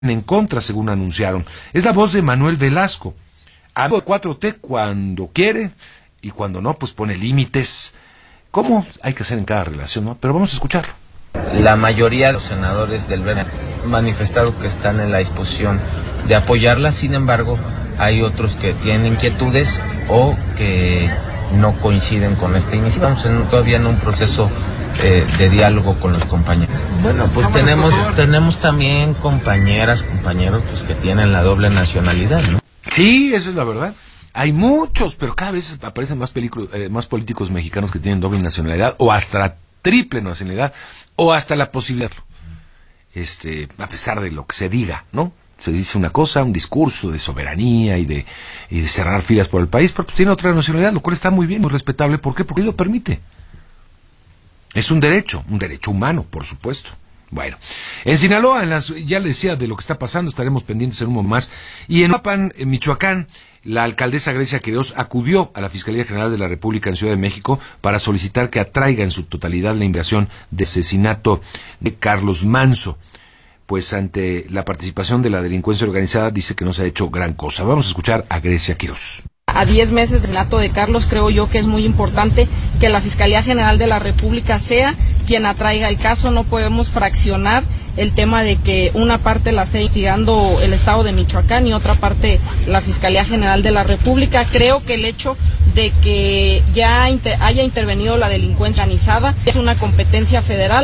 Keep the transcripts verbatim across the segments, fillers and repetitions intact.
en contra, según anunciaron. Es la voz de Manuel Velasco. Amigo de cuatro T cuando quiere y cuando no, pues pone límites. ¿Cómo hay que hacer en cada relación, no? Pero vamos a escucharlo. La mayoría de los senadores del Verde han manifestado que están en la disposición de apoyarla, sin embargo, hay otros que tienen inquietudes o que no coinciden con esta iniciativa. Estamos en, todavía en un proceso eh, de diálogo con los compañeros. Bueno, pues tenemos tenemos también compañeras, compañeros pues, que tienen la doble nacionalidad, ¿no? Sí, esa es la verdad. Hay muchos, pero cada vez aparecen más, películas, eh, más políticos mexicanos que tienen doble nacionalidad o hasta triple nacionalidad o hasta la posibilidad, este, a pesar de lo que se diga, ¿no? Se dice una cosa, un discurso de soberanía y de, y de cerrar filas por el país, pero pues tiene otra nacionalidad, lo cual está muy bien, muy respetable. ¿Por qué? Porque lo permite. Es un derecho, un derecho humano, por supuesto. Bueno, en Sinaloa, en las, ya les decía de lo que está pasando, estaremos pendientes en un momento más. Y en Uruapan, en Michoacán, la alcaldesa Grecia Quiroz acudió a la Fiscalía General de la República en Ciudad de México para solicitar que atraiga en su totalidad la investigación de asesinato de Carlos Manzo. Pues ante la participación de la delincuencia organizada dice que no se ha hecho gran cosa. Vamos a escuchar a Grecia Quiroz. A diez meses del asesinato de Carlos, creo yo que es muy importante que la Fiscalía General de la República sea quien atraiga el caso. No podemos fraccionar el tema de que una parte la esté investigando el Estado de Michoacán y otra parte la Fiscalía General de la República. Creo que el hecho de que ya inter- haya intervenido la delincuencia organizada es una competencia federal.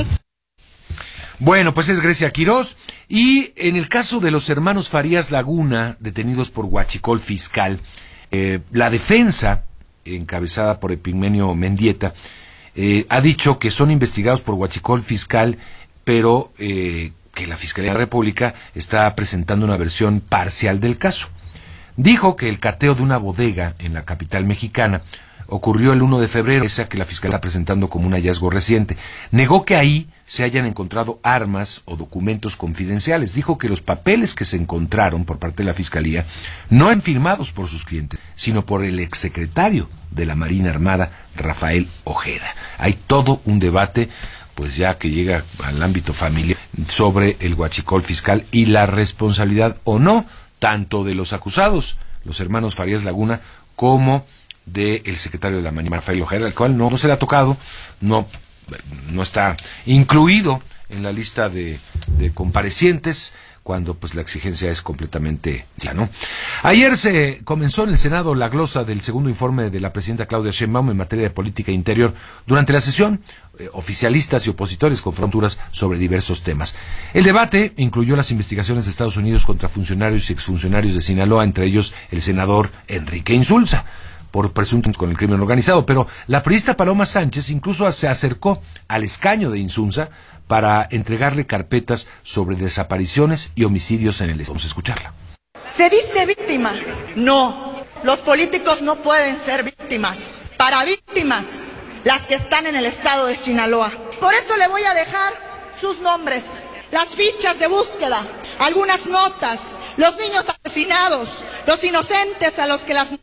Bueno, pues es Grecia Quiroz. Y en el caso de los hermanos Farías Laguna, detenidos por huachicol fiscal, eh, la defensa, encabezada por Epigmenio Mendieta, eh, ha dicho que son investigados por huachicol fiscal, pero eh, que la Fiscalía de la República está presentando una versión parcial del caso. Dijo que el cateo de una bodega en la capital mexicana ocurrió el primero de febrero, esa que la Fiscalía está presentando como un hallazgo reciente. Negó que ahí se hayan encontrado armas o documentos confidenciales. Dijo que los papeles que se encontraron por parte de la Fiscalía no eran firmados por sus clientes, sino por el exsecretario de la Marina Armada, Rafael Ojeda. Hay todo un debate, pues ya que llega al ámbito familiar, sobre el huachicol fiscal y la responsabilidad o no, tanto de los acusados, los hermanos Farías Laguna, como del secretario de la Marina, Rafael Ojeda, al cual no, no se le ha tocado, no no está incluido en la lista de, de comparecientes, cuando pues la exigencia es completamente ya, ¿no? Ayer se comenzó en el Senado la glosa del segundo informe de la presidenta Claudia Sheinbaum en materia de política interior. Durante la sesión, eh, oficialistas y opositores con fronturas sobre diversos temas. El debate incluyó las investigaciones de Estados Unidos contra funcionarios y exfuncionarios de Sinaloa, entre ellos el senador Enrique Insulza, por presuntos con el crimen organizado, pero la periodista Paloma Sánchez incluso se acercó al escaño de Insunza para entregarle carpetas sobre desapariciones y homicidios en el estado. Vamos a escucharla. Se dice víctima. No, los políticos no pueden ser víctimas. Para víctimas, las que están en el estado de Sinaloa. Por eso le voy a dejar sus nombres, las fichas de búsqueda, algunas notas, los niños asesinados, los inocentes a los que las...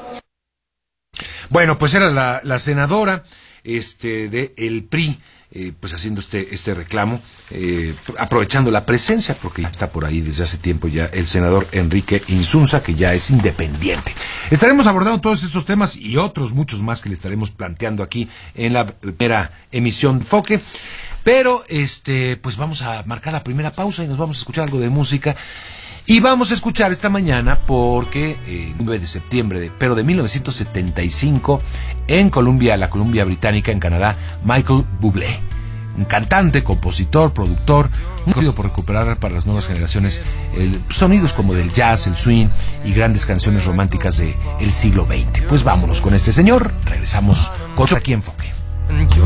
Bueno, pues era la, la senadora este, de el P R I, eh, pues haciendo este, este reclamo, eh, aprovechando la presencia, porque ya está por ahí desde hace tiempo ya el senador Enrique Insunza, que ya es independiente. Estaremos abordando todos estos temas y otros muchos más que le estaremos planteando aquí en la primera emisión de Enfoque. Pero, este, pues vamos a marcar la primera pausa y nos vamos a escuchar algo de música. Y vamos a escuchar esta mañana porque eh, nueve de septiembre, de, pero de mil novecientos setenta y cinco, en Columbia, la Columbia Británica, en Canadá, Michael Bublé, un cantante, compositor, productor, un querido por recuperar para las nuevas generaciones el, sonidos como del jazz, el swing y grandes canciones románticas del siglo veinte. Pues vámonos con este señor, regresamos con aquí Enfoque.